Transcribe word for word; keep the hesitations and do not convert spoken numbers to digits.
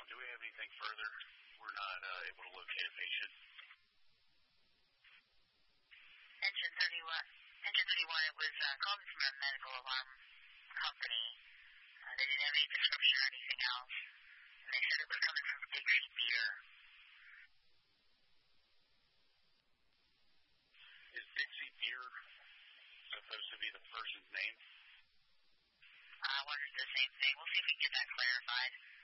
Do we have anything further? We're not uh, able to locate a patient. Engine thirty-one. Engine thirty-one, it was uh, called from a medical alarm company. Uh, they didn't have any description or anything else. And they said it was coming from Dixie Beer. Is Dixie Beer supposed to be the person's name? I wondered the same thing. We'll see if we can get that clarified.